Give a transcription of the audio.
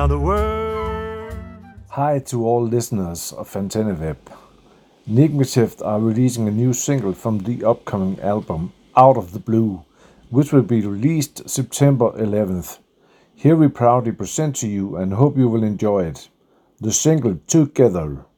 the world. Hi to all listeners of Antenneweb. Nigmatift are releasing a new single from the upcoming album Out of the Blue, which will be released September 11th. Here we proudly present to you and hope you will enjoy it. The single Together.